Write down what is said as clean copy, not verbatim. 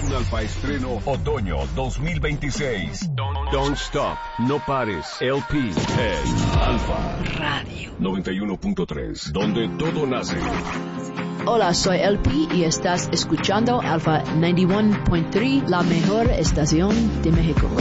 un Alfa estreno otoño 2026. Don't Stop, no pares, LP en Alfa Radio 91.3, donde todo nace. Hola, soy LP y estás escuchando Alfa 91.3, la mejor estación de México.